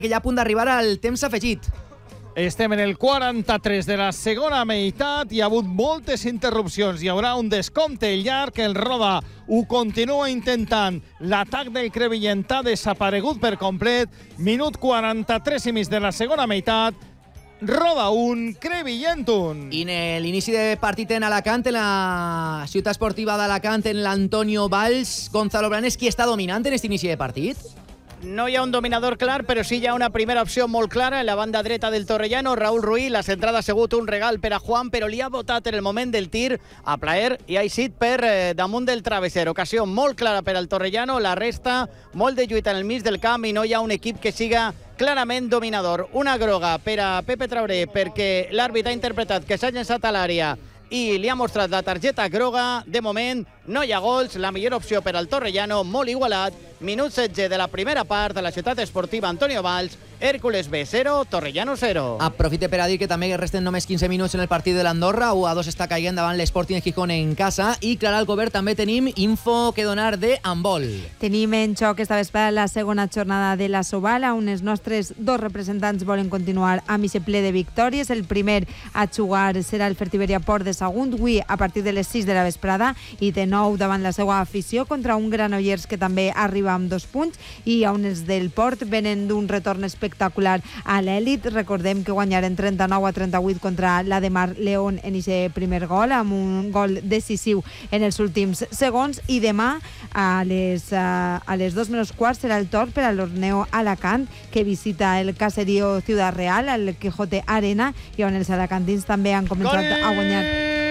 que ja a punt d'arribar al temps afegit. Estem en el 43 de la segona meitat. Hi ha hagut moltes interrupcions. Hi haurà un descompte llarg. El Roda ho continua intentant. L'atac del Crevillent ha desaparegut per complet. Minut 43 i mig de la segona meitat. Roda 1, Crevillent 1. I en l'inici de partit en Alacant, en la ciutat esportiva d'Alacant, en l'Antonio Valls, Gonzalo Blanes, qui està dominant en aquest inici de partit? No hi ha un dominador clar, però sí hi ha una primera opció molt clara en la banda dreta del Torrellano. Raúl Ruiz, la centrada ha sigut un regal per a Juan, però li ha votat en el moment del tir a plaer i ha eixit per damunt del travesser. Ocasió molt clara per al Torrellano, la resta molt de lluita en el mig del camp i no hi ha un equip que siga clarament dominador. Una groga per a Pepe Traoré perquè l'àrbitre ha interpretat que s'ha llançat a l'àrea i li ha mostrat la targeta groga. De moment no hi ha gols, la millor opció per al Torrellano, molt igualat. Minut 16 de la primera part de la ciutat esportiva Antonio Valls. Hércules B 0, Torrellano 0. Aprofite per a dir que també resten només 15 minuts en el partit de l'Andorra. 1-2 està caient davant l'Sporting Gijón en casa. I Clara Alcover també tenim info que donar de handbol. Tenim en xoc esta vesprada la segona jornada de la Sobala, on els nostres dos representants volen continuar amb aquest ple de victòries. El primer a jugar serà el Fertiberia Port de Sagunt, avui a partir de les 6 de la vesprada, i de nou davant la seva afició contra un Granollers que també arriba amb 2 punts, i on els del Port venen d'un retorn espectacular a l'èlit. Recordem que guanyaren 39-38 contra l'Ademar León en aquest primer gol, amb un gol decisiu en els últims segons. I demà a les 2:15 serà el torn per a l'Orneo Alacant, que visita el Caserío Ciudad Real al Quijote Arena, i on els alacantins també han començat a guanyar.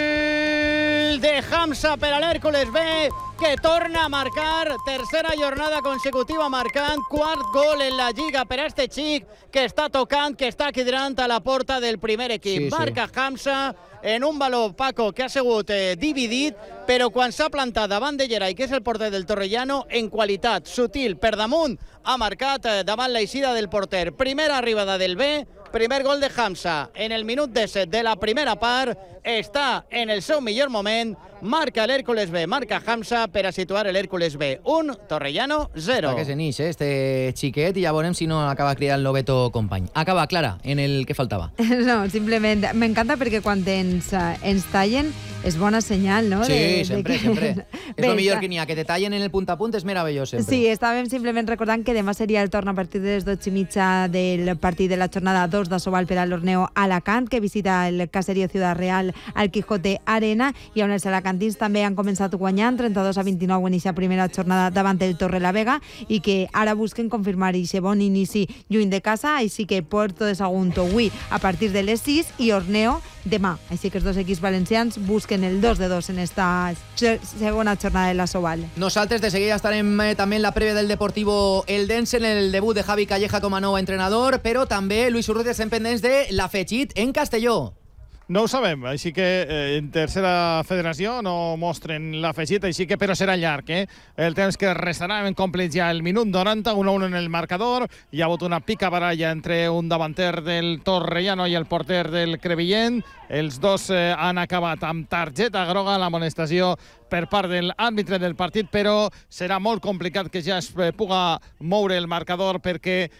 De Hamza per a l'Hèrcules B, que torna a marcar, tercera jornada consecutiva marcant, quart gol en la Lliga per a este xic que està tocant, que està quidrant a la porta del primer equip. Marca Hamza en un valor, Paco, que ha sigut dividit, però quan s'ha plantat davant de Gerai, que és el porter del Torrellano, en qualitat sutil per damunt, ha marcat davant l'eixida del porter. Primera arribada del B, primer gol de Hamza en el minut 17 de la primera part. Està en el seu millor moment. Marca l'Hèrcules B, marca Hamza per a situar l'Hèrcules B 1, Torrellano 0. Està que se n'ix, este xiquet, i ja veurem si no acaba cridant l'Obeto company. Acaba, Clara, en el que faltava. No, simplement m'encanta perquè quan ens tallen és bona senyal, no? Sí, sempre. És el millor que n'hi ha, que te tallen en el punt a punt és meravellós, sempre. Sí, estàvem simplement recordant que demà seria el torn a partir de les 12:30 del partit de la jornada 2 de Sobal per a l'Orneo Alacant, que visita el Caserío Ciudad Real al Quijote Arena, i on els alacantins també han començat guanyant 32-29 en aquesta primera jornada davant el Torrelavega, i que ara busquen confirmar aquest bon inici lluny de casa. Així que Puerto de Sagunt avui a partir de les 6 i Orneo demà. Així que els dos equips valencians busquen el 2-2 en esta segona jornada de la Sobal. Nosaltres de seguida estarem també en la prèvia del Deportivo Eldense, en el debut de Javi Calleja com a nou entrenador, però també Luis Urrutia estem pendents de l'afegit en Castelló. No ho sabem, així que en tercera federació no mostren l'afegit, així que però serà llarg, El temps que restarà, hem complit ja el minut 90, 1-1 en el marcador. Hi ha hagut una pica baralla entre un davanter del Torrellano i el porter del Crevillent. Els dos han acabat amb targeta groga, l'amonestació per part de l'àrbitre del partit, però serà molt complicat que ja es puga moure el marcador, perquè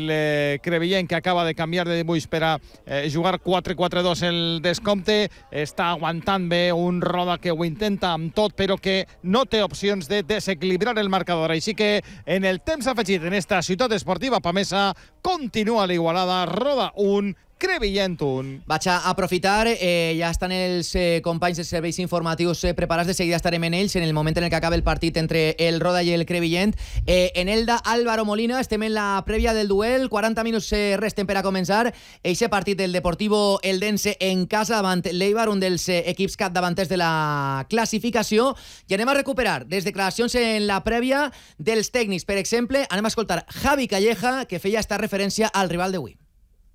el Crevillent, que acaba de canviar de dibuix per a jugar 4-4-2 el descompte, està aguantant bé un Roda que ho intenta amb tot, però que no té opcions de desequilibrar el marcador. Així que en el temps afegit en esta ciutat esportiva pamesa continua l'igualada. Roda 1, Crevillent 1. Vaig a aprofitar, ja estan els companys dels serveis informatius preparats, de seguida estarem en ells en el moment en el que acaba el partit entre el Roda i el Crevillent. En Elda, Álvaro Molina, estem en la prèvia del duel, 40 minuts resten per a començar eixe partit del Deportivo Eldense en casa davant l'Eibar, un dels equips capdavanters de la classificació, i anem a recuperar les declaracions en la prèvia dels tècnics. Per exemple, anem a escoltar Javi Calleja, que feia esta referència al rival d'avui.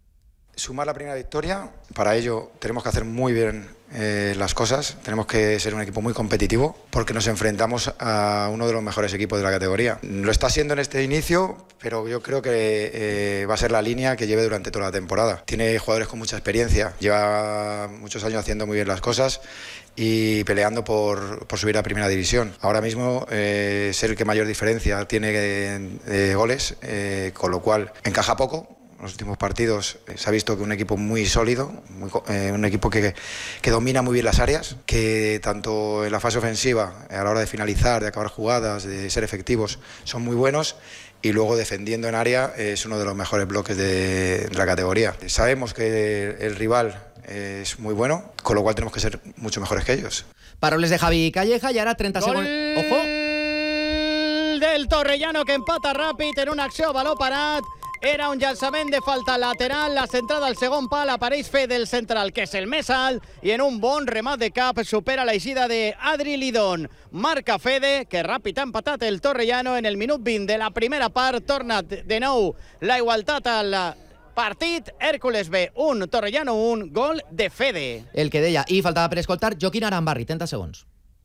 Sumar la primera victoria, para ello tenemos que hacer muy bien las cosas, tenemos que ser un equipo muy competitivo porque nos enfrentamos a uno de los mejores equipos de la categoría. Lo está siendo en este inicio, pero yo creo que va a ser la línea que lleve durante toda la temporada. Tiene jugadores con mucha experiencia, lleva muchos años haciendo muy bien las cosas y peleando por subir a primera división. Ahora mismo ser el que mayor diferencia tiene de goles, con lo cual encaja poco. En los últimos partidos se ha visto que un equipo muy sólido, un equipo que domina muy bien las áreas, que tanto en la fase ofensiva, a la hora de finalizar, de acabar jugadas, de ser efectivos, son muy buenos, y luego defendiendo en área es uno de los mejores bloques de la categoría. Sabemos que el rival es muy bueno, con lo cual tenemos que ser mucho mejores que ellos. Paroles de Javi Calleja y ahora 30 segundos. ¡Ojo! Del Torrellano, que empata ràpid en una acció a baló parat. Era un llançament de falta lateral, la centrada al segon pal, apareix Fede del central, que és el més alt, i en un bon remat de cap supera l'eixida d'Adri Lidón. Marca Fede, que ràpid ha empatat el Torrellano en el minut 20 de la primera part. Torna de nou la igualtat al partit. Hèrcules B 1, Torrellano 1, gol de Fede. El que deia, i faltava per escoltar Joaquín Arambarri, 30 segons.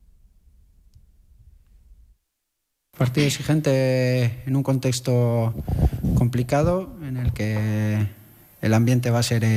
Partido exigente en un contexto complicado en el que el ambiente va a ser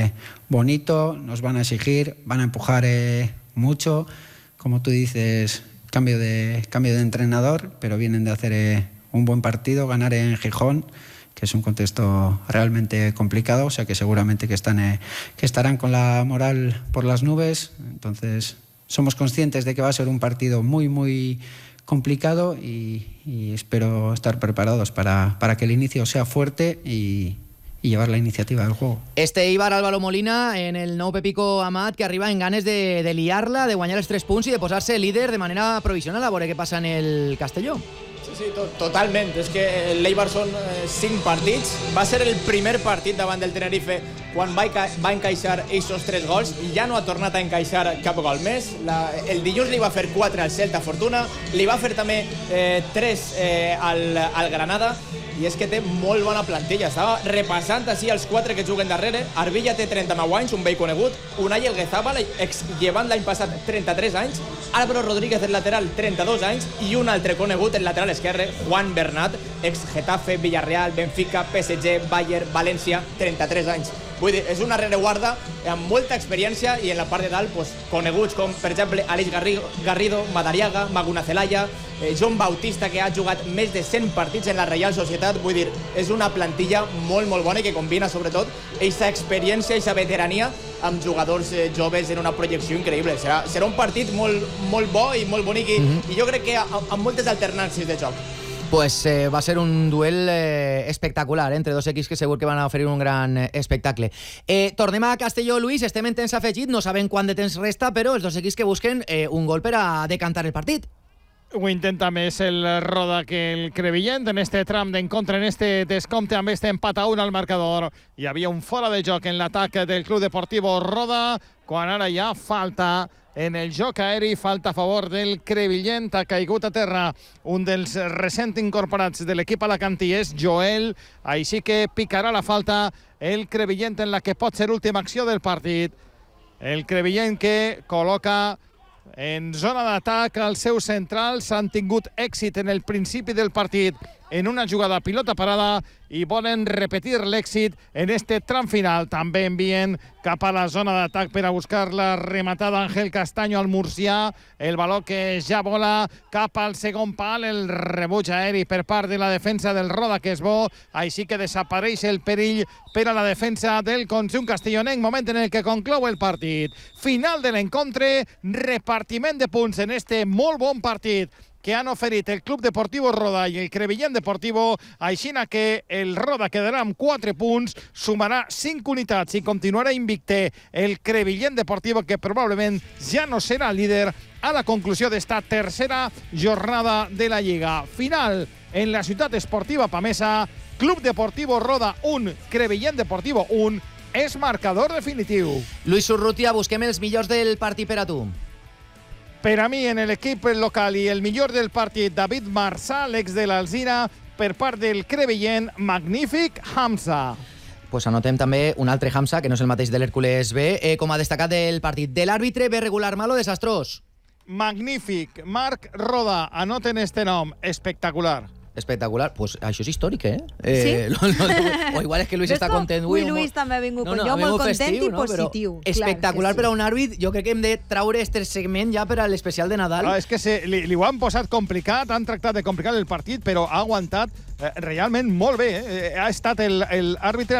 bonito, nos van a exigir, van a empujar mucho. Como tú dices, cambio de entrenador, pero vienen de hacer un buen partido, ganar en Gijón, que es un contexto realmente complicado, o sea que seguramente que estarán con la moral por las nubes. Entonces somos conscientes de que va a ser un partido muy, muy complicado y espero estar preparados para que el inicio sea fuerte y llevar la iniciativa del juego. Este Ibar Álvaro Molina en el nou Pepico Amat, que arriba en ganes de liar-la, de guanyar els 3 punts i de posar-se líder de manera provisional, a veure què passa en el Castelló. Sí, totalment. És que l'Eibar són 5 partits. Va ser el primer partit davant del Tenerife quan va encaixar aquests 3 gols i ja no ha tornat a encaixar cap gol més. El dilluns li va fer 4 al Celta Fortuna, li va fer també 3 al Granada, i és que té molt bona plantilla. Estava repassant així els 4 que juguen darrere. Arbilla té 39 anys, un vell conegut. Unai Elguezabal, ex-llevant l'any passat, 33 anys. Álvaro Rodríguez, el lateral, 32 anys. I un altre conegut, el lateral esquerre, Juan Bernat, ex-Getafe, Villarreal, Benfica, PSG, Bayern, València, 33 anys. Vull dir, és una rereguarda amb molta experiència i en la part de dalt coneguts com, per exemple, Aleix Garrido, Madariaga, Maguna Celaya, John Bautista, que ha jugat més de 100 partits en la Reial Societat. Vull dir, és una plantilla molt, molt bona i que combina, sobretot, aquesta experiència, aquesta veterania amb jugadors joves en una projecció increïble. Serà un partit molt bo i molt bonic i jo crec que amb moltes alternàncies de joc. Pues va a ser un duel espectacular entre dos equips que segur que van a oferir un gran espectacle. Tornem a Castelló, Luis, estem en temps afegit, no sabem quant de temps resta, però els dos equips que busquen un gol per a decantar el partit. Ho intenta més el Roda que el Crevillent en este tram d'encontre, en este descompte amb este empat a 1 al marcador. Hi havia un fora de joc en l'atac del Club Deportivo Roda, quan ara hi ha falta en el joc aeri, falta a favor del Crevillent. Ha caigut a terra un dels recent incorporats de l'equip alacantí, és Joel, així que picarà la falta el Crevillent en la que pot ser última acció del partit. El Crevillent que col·loca en zona d'atac als seus centrals. Han tingut èxit en el principi del partit en una jugada a pilota parada i volen repetir l'èxit en este tram final. També envien cap a la zona d'atac per a buscar la rematada Ángel Castaño al murcià. El baló que ja vola cap al segon pal. El rebuig aeri per part de la defensa del Roda, que és bo. Així que desapareix el perill per a la defensa del conjunt castellonenc. Moment en el que conclou el partit. Final de l'encontre. Repartiment de punts en este molt bon partit que han oferit el Club Deportivo Roda i el Crevillent Deportivo, aixina que el Roda quedarà amb 4 punts, sumarà 5 unitats i continuarà invicte el Crevillent Deportivo, que probablement ja no serà líder a la conclusió d'esta tercera jornada de la Lliga. Final en la ciutat esportiva pamesa, Club Deportivo Roda 1, Crevillent Deportivo 1, és marcador definitiu. Luis Urrutia, busquem els millors del partit per a tu. Per a mi, en l'equip local i el millor del partit, David Marçà, l'ex de l'Alzira, per part del Crevillent, magnífic Hamza. Pues anotem també un altre Hamza, que no és el mateix de l'Hèrcules B, com a destacat del partit. De l'àrbitre, bé regular, malo, desastrós. Magnífic. Marc Roda, anoten este nom. Espectacular. Espectacular. Pues això és històric, Sí? O igual és que Luis està content. Avui Luis també ha vingut com jo, molt content i positiu. Espectacular per a un àrbit. Jo crec que hem de traure este segment ja per a l'especial de Nadal. És que li ho han posat complicat, han tractat de complicar el partit, però ha aguantat realment molt bé. Ha estat l'àrbitre